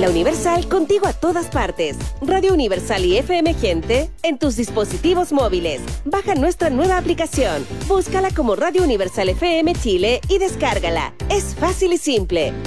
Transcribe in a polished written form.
La Universal contigo a todas partes. Radio Universal y FM Gente en tus dispositivos móviles. Baja nuestra nueva aplicación. Búscala como Radio Universal FM Chile y descárgala. Es fácil y simple.